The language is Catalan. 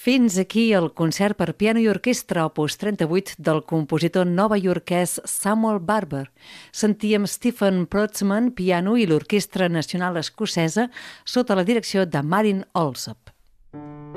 Fins aquí el concert per piano i orquestra opus 38 del compositor novaiorquès Samuel Barber. Sentíem Stephen Protzman, piano, i l'Orquestra Nacional Escocesa sota la direcció de Marin Alsop.